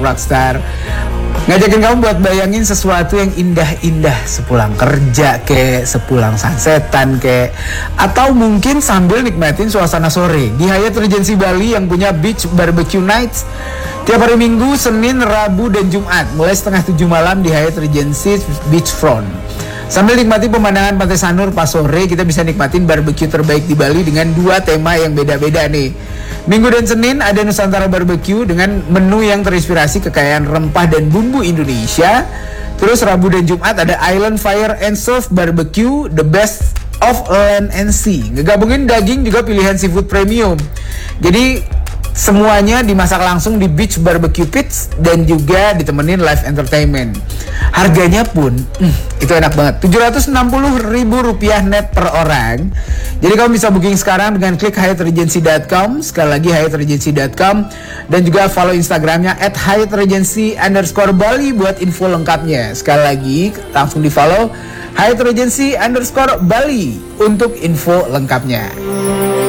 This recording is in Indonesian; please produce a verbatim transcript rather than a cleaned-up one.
Rockstar ngajakin kamu buat bayangin sesuatu yang indah-indah sepulang kerja kek, sepulang sunsetan kek, atau mungkin sambil nikmatin suasana sore di Hyatt Regency Bali yang punya beach barbecue nights tiap hari Minggu, Senin, Rabu, dan Jumat mulai setengah tujuh malam di Hyatt Regency Beachfront. Sambil nikmati pemandangan Pantai Sanur pas sore, kita bisa nikmatin barbecue terbaik di Bali dengan dua tema yang beda-beda nih. Minggu dan Senin ada Nusantara Barbecue dengan menu yang terinspirasi kekayaan rempah dan bumbu Indonesia. Terus Rabu dan Jumat ada Island Fire and Surf Barbecue, the best of land and sea. Ngegabungin daging juga pilihan seafood premium. Jadi semuanya dimasak langsung di Beach Barbecue Pits dan juga ditemenin live entertainment. Harganya pun hmm, itu enak banget, tujuh ratus enam puluh ribu rupiah net per orang. Jadi kamu bisa booking sekarang dengan klik hyatt regency dot com. Sekali lagi hyatt regency dot com. Dan juga follow Instagramnya at hyatt regency underscore Bali buat info lengkapnya. Sekali lagi langsung di follow hyatt regency underscore Bali untuk info lengkapnya.